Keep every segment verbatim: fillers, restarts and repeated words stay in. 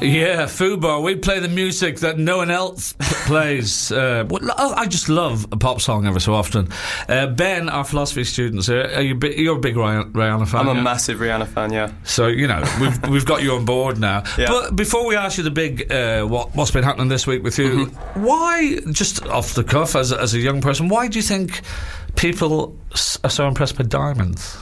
Yeah, Fubar. We play the music that no one else plays. Uh, well, I just love a pop song ever so often. Uh, Ben, our philosophy students, uh, are you bi- you're a big Rihanna fan. I'm a yeah? massive Rihanna fan, yeah. So, you know, we've we've got you on board now. Yeah. But before we ask you the big, uh, what, what's been happening this week with you, mm-hmm. why, just off the cuff, as, as a young person, why do you think people are so impressed by diamonds?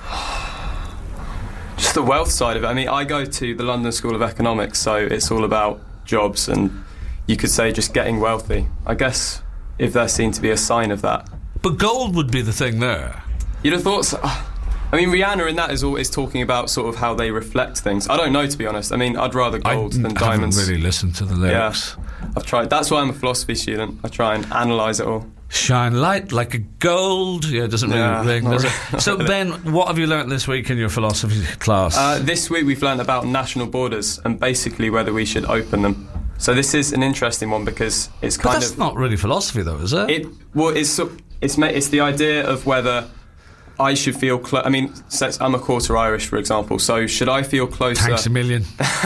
Just the wealth side of it. I mean, I go to the London School of Economics, so it's all about jobs and you could say just getting wealthy. I guess if there seemed to be a sign of that. But gold would be the thing there. You'd have thought so. I mean, Rihanna in that is always talking about sort of how they reflect things. I don't know, to be honest. I mean, I'd rather gold I than diamonds. I haven't really listened to the lyrics. Yeah, I've tried. That's why I'm a philosophy student. I try and analyse it all. Shine light like a gold. Yeah, it doesn't really yeah, ring, does it? Really. So, Ben, what have you learnt this week in your philosophy class? Uh, this week we've learnt about national borders and basically whether we should open them. So this is an interesting one because it's kind but that's of... not really philosophy, though, is it? It well, it's it's it's the idea of whether I should feel... Clo- I mean, I'm a quarter Irish, for example, so should I feel closer... Thanks a million.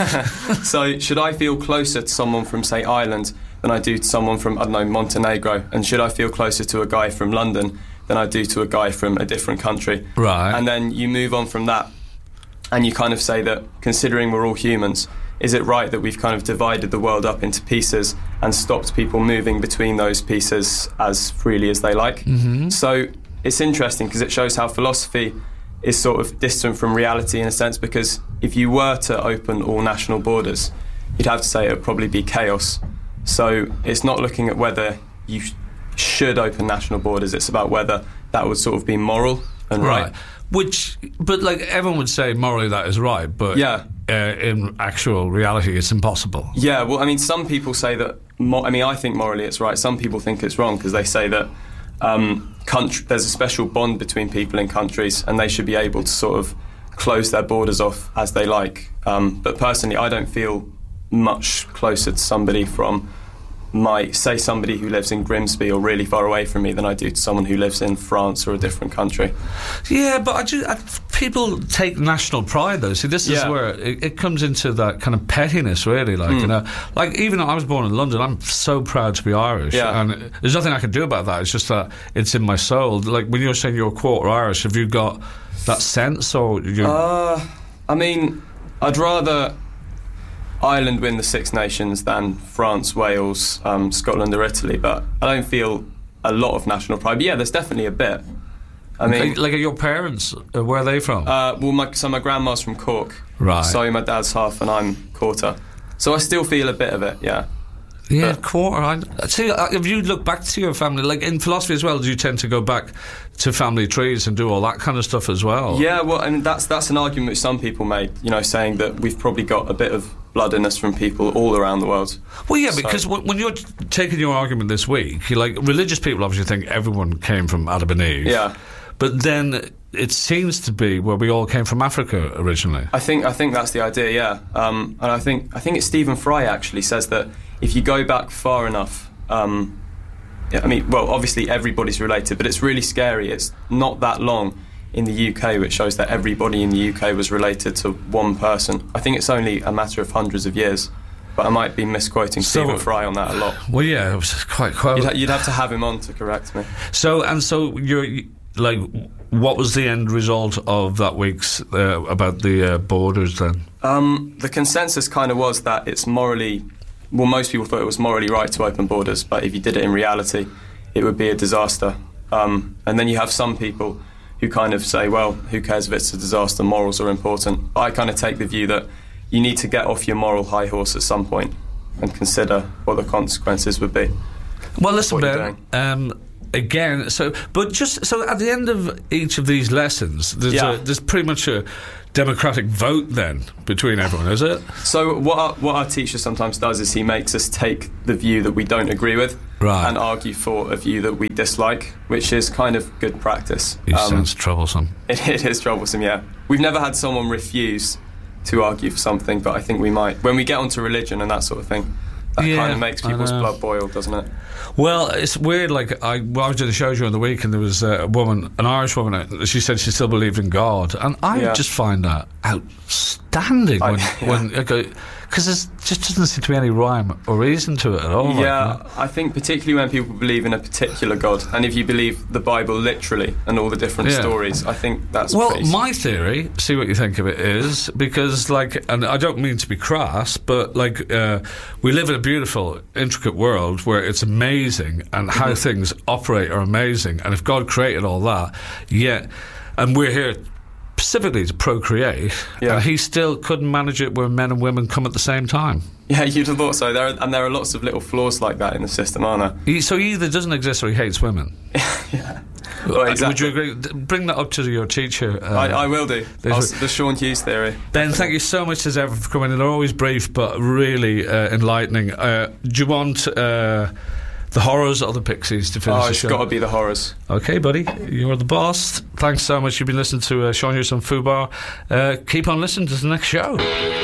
So should I feel closer to someone from, say, Ireland than I do to someone from, I don't know, Montenegro? And should I feel closer to a guy from London than I do to a guy from a different country? Right. And then you move on from that and you kind of say that, considering we're all humans, is it right that we've kind of divided the world up into pieces and stopped people moving between those pieces as freely as they like? Mm-hmm. So it's interesting because it shows how philosophy is sort of distant from reality in a sense, because if you were to open all national borders, you'd have to say it would probably be chaos. So it's not looking at whether you sh- should open national borders, it's about whether that would sort of be moral and right. right. Which, but like everyone would say morally that is right, but yeah. uh, in actual reality it's impossible. Yeah, well, I mean, some people say that, mo- I mean, I think morally it's right, some people think it's wrong because they say that um, country, there's a special bond between people in countries and they should be able to sort of close their borders off as they like. Um, but personally, I don't feel much closer to somebody from my, say somebody who lives in Grimsby or really far away from me than I do to someone who lives in France or a different country. Yeah, but I just, I, people take national pride though. See, this is yeah. where it, it comes into that kind of pettiness, really. Like, mm. you know, like even though I was born in London, I'm so proud to be Irish, yeah. and there's nothing I can do about that. It's just that it's in my soul. Like when you're saying you're a quarter Irish, have you got that sense, or you? Uh, I mean, I'd rather Ireland win the Six Nations than France, Wales, um, Scotland or Italy, but I don't feel a lot of national pride. But yeah, there's definitely a bit. I mean, like, like your parents, uh, where are they from? Uh, well, my, so my grandma's from Cork, right? So my dad's half, and I'm quarter. So I still feel a bit of it, yeah. Yeah, but, quarter. I, see, if you look back to your family, like in philosophy as well, do you tend to go back to family trees and do all that kind of stuff as well? Yeah, well, I mean, that's that's an argument which some people made, you know, saying that we've probably got a bit of blood in us from people all around the world. Well, yeah, so. because w- when you're t- taking your argument this week, you're like, religious people obviously think everyone came from Adam and Eve. Yeah. But then it seems to be where we all came from Africa originally. I think I think that's the idea, yeah. Um, and I think I think it's Stephen Fry actually says that if you go back far enough, um, I mean, well, obviously everybody's related, but it's really scary. It's not that long in the U K which shows that everybody in the U K was related to one person. I think it's only a matter of hundreds of years, but I might be misquoting so, Stephen Fry on that a lot. Well, yeah, it was quite quite. You'd, ha- you'd have to have him on to correct me. So and so you're. Like, what was the end result of that week's uh, about the uh, borders then? Um, the consensus kind of was that it's morally, well, most people thought it was morally right to open borders, but if you did it in reality, it would be a disaster. Um, and then you have some people who kind of say, well, who cares if it's a disaster, morals are important. I kind of take the view that you need to get off your moral high horse at some point and consider what the consequences would be. Well, listen, Ben, um, again, so but just so at the end of each of these lessons, there's, yeah. a, there's pretty much a democratic vote then between everyone, is it? So what our, what our teacher sometimes does is he makes us take the view that we don't agree with, right, and argue for a view that we dislike, which is kind of good practice. It um, sounds troublesome. It, it is troublesome, yeah. We've never had someone refuse to argue for something, but I think we might when we get onto religion and that sort of thing. That yeah, kind of makes people's blood boil, doesn't it? Well, it's weird. Like I, well, I was doing a show during the week, and there was a woman, an Irish woman. She said she still believed in God, and I yeah. just find that outstanding. outstanding I- when yeah. when I go, because there just doesn't seem to be any rhyme or reason to it at all. Yeah, like, I think particularly when people believe in a particular God, and if you believe the Bible literally and all the different Yeah. stories, I think that's well, pretty... my theory, see what you think of it, is because, like, and I don't mean to be crass, but like, uh, we live in a beautiful, intricate world where it's amazing, and how Mm-hmm. things operate are amazing, and if God created all that, yet, and we're here specifically to procreate, Yeah. and he still couldn't manage it where men and women come at the same time. Yeah, you'd have thought so. There are, and there are lots of little flaws like that in the system, aren't there? He, so he either doesn't exist or he hates women. yeah. Uh, Well, exactly. Would you agree? D- Bring that up to your teacher. Uh, I, I will do. there's I'll, a- the Sean Hughes theory. Ben, thank you so much as ever for coming in. They're always brief, but really uh, enlightening. Uh, do you want uh, the horrors or the Pixies to finish Oh, the it's show? got to be the horrors. Okay, buddy, you're the boss. Thanks so much. You've been listening to uh, Sean Hughes on Fubar. Uh, keep on listening to the next show.